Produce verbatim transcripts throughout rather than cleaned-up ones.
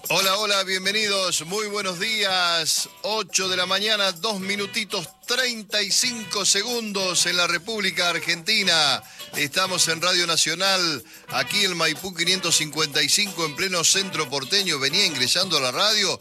Hola, hola, bienvenidos, muy buenos días. ocho de la mañana, dos minutitos, treinta y cinco segundos en la República Argentina. Estamos en Radio Nacional, aquí en Maipú quinientos cincuenta y cinco, en pleno centro porteño. Venía ingresando a la radio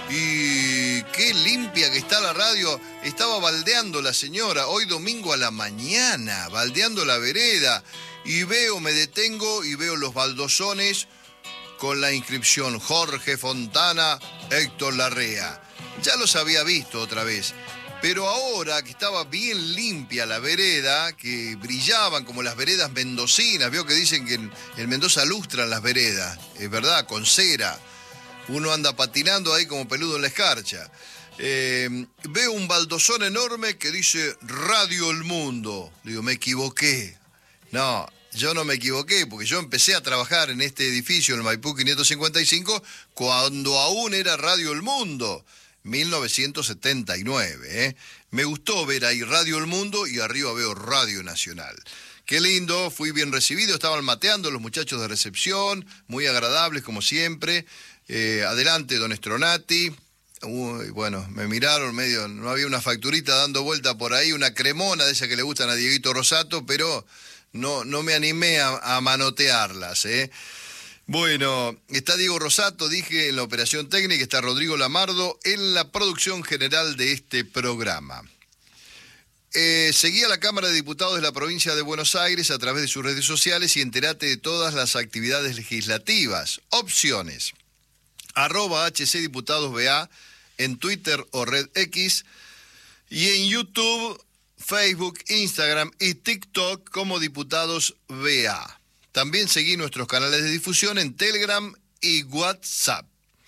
y qué limpia que está la radio. Estaba baldeando la señora, hoy domingo a la mañana, baldeando la vereda. Y veo, me detengo y veo los baldosones con la inscripción Jorge Fontana, Héctor Larrea. Ya los había visto otra vez, pero ahora que estaba bien limpia la vereda, que brillaban como las veredas mendocinas, veo que dicen que en, en Mendoza lustran las veredas, es verdad, con cera. Uno anda patinando ahí como peludo en la escarcha. Eh, veo un baldosón enorme que dice Radio El Mundo. Digo, me equivoqué. No, yo no me equivoqué, porque yo empecé a trabajar en este edificio, en el Maipú quinientos cincuenta y cinco, cuando aún era Radio El Mundo, mil novecientos setenta y nueve. ¿eh? Me gustó ver ahí Radio El Mundo y arriba veo Radio Nacional. Qué lindo, fui bien recibido, estaban mateando los muchachos de recepción, muy agradables como siempre. Eh, adelante, don Estronati. Uy, bueno, me miraron medio, no había una facturita dando vuelta por ahí, una cremona de esas que le gustan a Dieguito Rosato, pero no, no me animé a, a manotearlas, ¿eh? Bueno, está Diego Rosato, dije, en la operación técnica, está Rodrigo Lamardo en la producción general de este programa. Eh, seguí a la Cámara de Diputados de la provincia de Buenos Aires a través de sus redes sociales y entérate de todas las actividades legislativas. Opciones: arroba HCDiputadosBA en Twitter o Red X, y en YouTube, Facebook, Instagram y TikTok como Diputados B A. También seguí nuestros canales de difusión en Telegram y WhatsApp.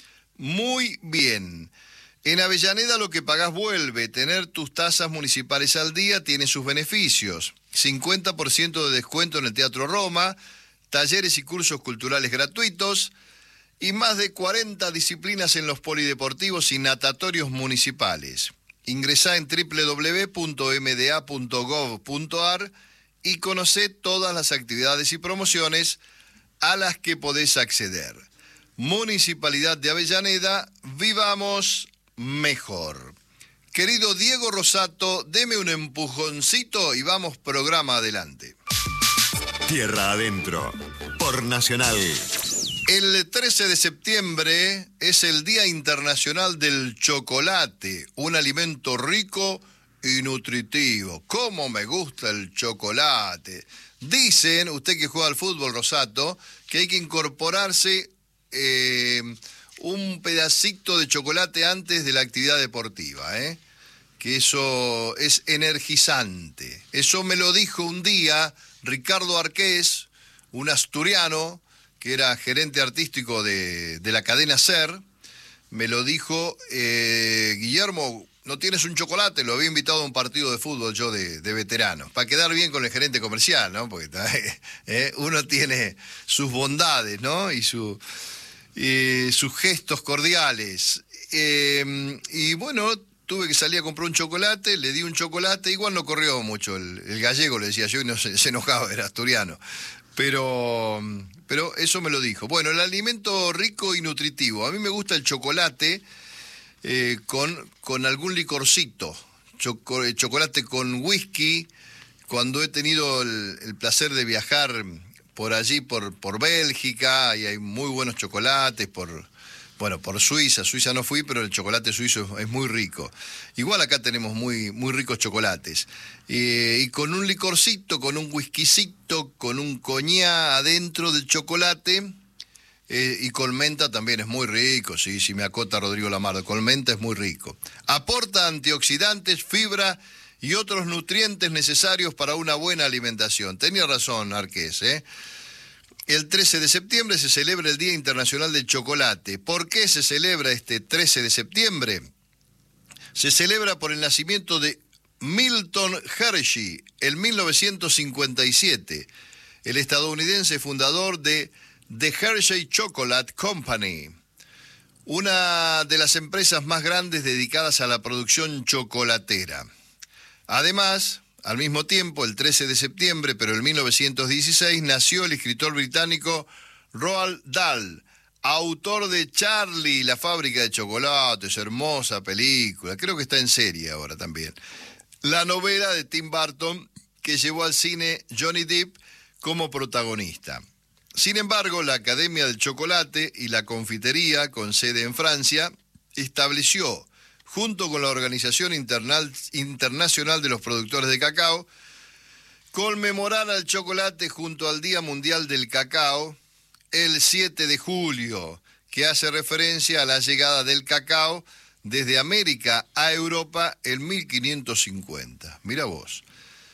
Muy bien. En Avellaneda lo que pagás vuelve. Tener tus tasas municipales al día tiene sus beneficios. cincuenta por ciento de descuento en el Teatro Roma, talleres y cursos culturales gratuitos y más de cuarenta disciplinas en los polideportivos y natatorios municipales. Ingresá en doble u doble u doble u punto m d a punto gov punto a r y conocé todas las actividades y promociones a las que podés acceder. Municipalidad de Avellaneda, vivamos mejor. Querido Diego Rosato, deme un empujoncito y vamos programa adelante. Tierra Adentro, por Nacional. El trece de septiembre es el Día Internacional del Chocolate, un alimento rico y nutritivo. ¡Cómo me gusta el chocolate! Dicen, usted que juega al fútbol, Rosato, que hay que incorporarse eh, un pedacito de chocolate antes de la actividad deportiva, ¿eh? que eso es energizante. Eso me lo dijo un día Ricardo Arqués, un asturiano, que era gerente artístico de, de la cadena SER. Me lo dijo, eh, Guillermo, ¿no tienes un chocolate? Lo había invitado a un partido de fútbol yo de, de veteranos, para quedar bien con el gerente comercial, ¿no? Porque eh, uno tiene sus bondades, ¿no? Y, su, y sus gestos cordiales. Eh, y bueno, tuve que salir a comprar un chocolate, le di un chocolate, igual no corrió mucho, el, el gallego le decía yo y no se, se enojaba, era asturiano. Pero, pero eso me lo dijo. Bueno, el alimento rico y nutritivo. A mí me gusta el chocolate eh, con, con algún licorcito. Choco, chocolate con whisky. Cuando he tenido el, el placer de viajar por allí, por, por Bélgica, y hay muy buenos chocolates, por... Bueno, por Suiza, Suiza no fui, pero el chocolate suizo es muy rico. Igual acá tenemos muy, muy ricos chocolates. Eh, y con un licorcito, con un whiskycito, con un coñac adentro del chocolate, eh, y con menta también es muy rico, sí, sí me acota Rodrigo Lamardo, con menta es muy rico. Aporta antioxidantes, fibra y otros nutrientes necesarios para una buena alimentación. Tenía razón, Arqués, ¿eh? El trece de septiembre se celebra el Día Internacional del Chocolate. ¿Por qué se celebra este trece de septiembre? Se celebra por el nacimiento de Milton Hershey en mil novecientos cincuenta y siete, el estadounidense fundador de The Hershey Chocolate Company, una de las empresas más grandes dedicadas a la producción chocolatera. Además, al mismo tiempo, el trece de septiembre, pero en mil novecientos dieciséis, nació el escritor británico Roald Dahl, autor de Charlie, la fábrica de chocolates, hermosa película, creo que está en serie ahora también. La novela de Tim Burton, que llevó al cine Johnny Depp como protagonista. Sin embargo, la Academia del Chocolate y la Confitería, con sede en Francia, estableció, junto con la Organización Internal, Internacional de los Productores de Cacao, conmemorar al chocolate junto al Día Mundial del Cacao el siete de julio, que hace referencia a la llegada del cacao desde América a Europa en mil quinientos cincuenta. Mira vos.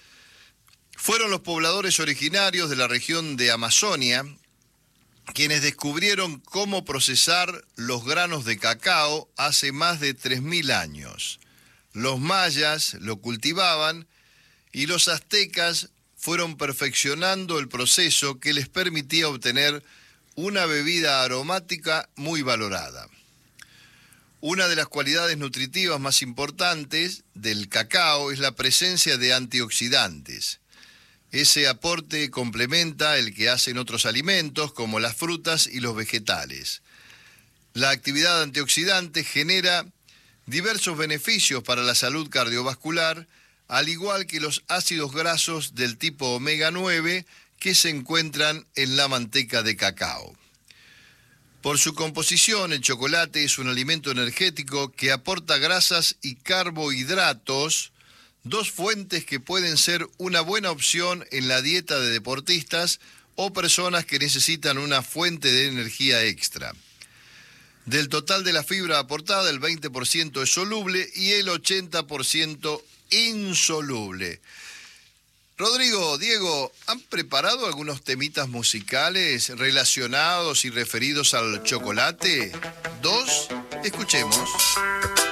Fueron los pobladores originarios de la región de Amazonia quienes descubrieron cómo procesar los granos de cacao hace más de tres mil años. Los mayas lo cultivaban y los aztecas fueron perfeccionando el proceso que les permitía obtener una bebida aromática muy valorada. Una de las cualidades nutritivas más importantes del cacao es la presencia de antioxidantes. Ese aporte complementa el que hacen otros alimentos como las frutas y los vegetales. La actividad antioxidante genera diversos beneficios para la salud cardiovascular, al igual que los ácidos grasos del tipo omega nueve que se encuentran en la manteca de cacao. Por su composición, el chocolate es un alimento energético que aporta grasas y carbohidratos, dos fuentes que pueden ser una buena opción en la dieta de deportistas o personas que necesitan una fuente de energía extra. Del total de la fibra aportada, el veinte por ciento es soluble y el ochenta por ciento insoluble. Rodrigo, Diego, ¿han preparado algunos temitas musicales relacionados y referidos al chocolate? Dos, escuchemos.